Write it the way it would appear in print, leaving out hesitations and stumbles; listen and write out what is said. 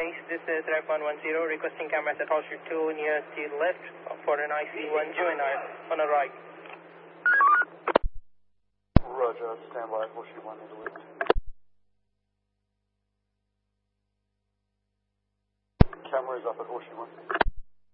base, this is Rep 110, requesting cameras at Horseshoe 2 near the left for an IC1 juvenile on the right. Roger, stand by, Horseshoe 1 near the left. Camera is up at Horseshoe 1.